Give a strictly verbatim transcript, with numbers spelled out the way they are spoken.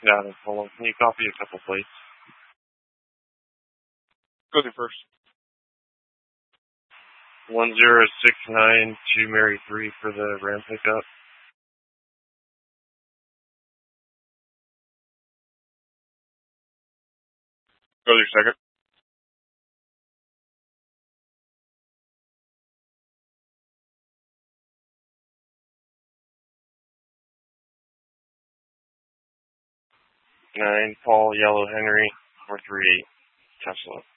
Yeah, that's all. Can you copy a couple plates? Go there first. One zero six nine two Mary three for the Ram pickup. Go there second. Nine Paul Yellow Henry four three eight Tesla.